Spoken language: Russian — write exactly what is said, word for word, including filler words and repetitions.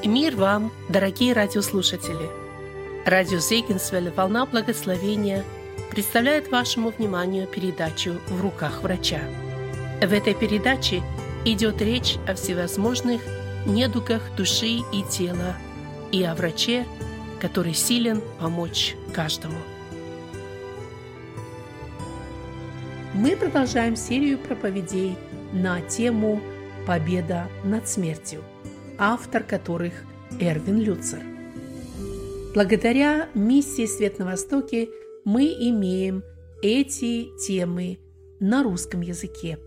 Мир вам, дорогие радиослушатели! Радио Зегенсвелле «Волна благословения» представляет вашему вниманию передачу «В руках врача». В этой передаче идет речь о всевозможных недугах души и тела и о враче, который силен помочь каждому. Мы продолжаем серию проповедей на тему «Победа над смертью», автор которых Эрвин Люцер. Благодаря миссии «Свет на Востоке» мы имеем эти темы на русском языке.